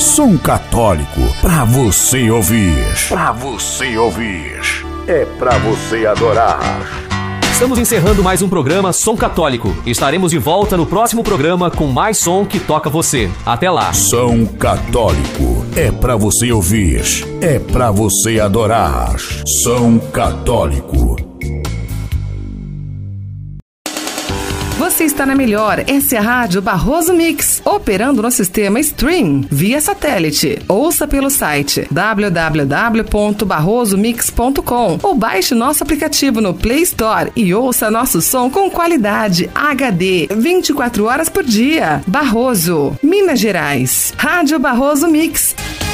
Som católico, pra você ouvir. Pra você ouvir. É pra você adorar. Estamos encerrando mais um programa Som Católico. Estaremos de volta no próximo programa com mais som que toca você. Até lá. Som católico, é pra você ouvir. É pra você adorar. Som católico. Você está na melhor, essa é a Rádio Barroso Mix, operando no sistema Stream, via satélite. Ouça pelo site www.barrosomix.com ou baixe nosso aplicativo no Play Store e ouça nosso som com qualidade HD, 24 horas por dia. Barroso, Minas Gerais. Rádio Barroso Mix.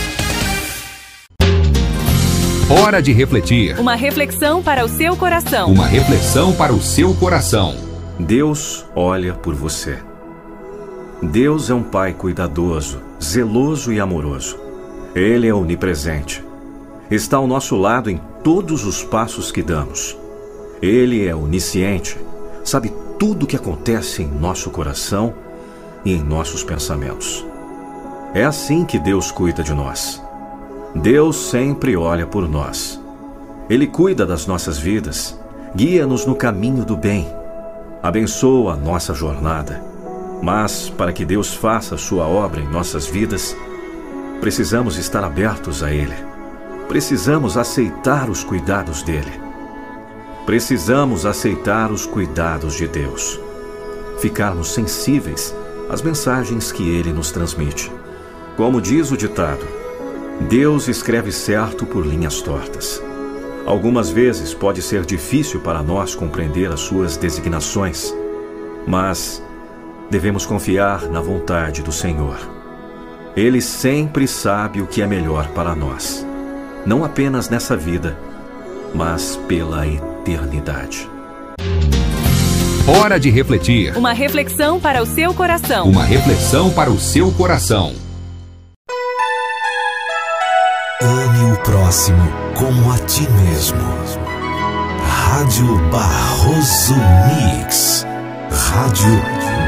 Hora de refletir. Uma reflexão para o seu coração. Uma reflexão para o seu coração. Deus olha por você. Deus é um Pai cuidadoso, zeloso e amoroso. Ele é onipresente. Está ao nosso lado em todos os passos que damos. Ele é onisciente, sabe tudo o que acontece em nosso coração e em nossos pensamentos. É assim que Deus cuida de nós. Deus sempre olha por nós. Ele cuida das nossas vidas, guia-nos no caminho do bem, abençoa a nossa jornada. Mas, para que Deus faça a sua obra em nossas vidas, precisamos estar abertos a Ele. Precisamos aceitar os cuidados dEle. Precisamos aceitar os cuidados de Deus. Ficarmos sensíveis às mensagens que Ele nos transmite. Como diz o ditado, Deus escreve certo por linhas tortas. Algumas vezes pode ser difícil para nós compreender as suas designações, mas devemos confiar na vontade do Senhor. Ele sempre sabe o que é melhor para nós, não apenas nessa vida, mas pela eternidade. Hora de refletir. Uma reflexão para o seu coração. Uma reflexão para o seu coração. Ame o próximo como a ti mesmo. Rádio Barroso Mix. Rádio